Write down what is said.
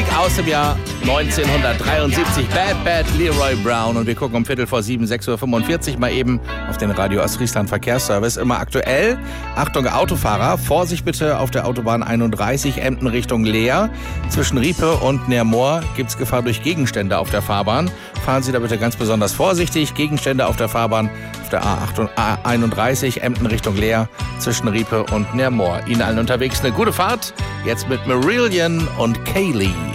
Musik aus dem Jahr 1973. Bad Leroy Brown. Und wir gucken um 6:15, 6:45 Uhr mal eben auf den Radio Ostfriesland Verkehrsservice. Immer aktuell. Achtung, Autofahrer. Vorsicht bitte auf der Autobahn 31, Emden Richtung Leer. Zwischen Riepe und Nermoor gibt es Gefahr durch Gegenstände auf der Fahrbahn. Fahren Sie da bitte ganz besonders vorsichtig. Gegenstände auf der Fahrbahn auf der A31, Emden Richtung Leer. Zwischen Riepe und Nermoor. Ihnen allen unterwegs eine gute Fahrt. Jetzt mit Marillion und Kaylee.